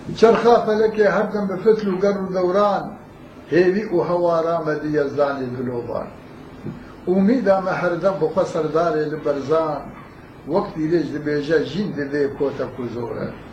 چرخا فەلەکێ هەردەم بە فتل و گەڕ و دەوران هێوی و هەوارامەدی یەزدانی دلۆبان ئومیدامە هەردەم بخوا سەردارێ لە بەرزان وەکتی لێش دەبێژە ژین دەدێ کۆتە کوزۆرە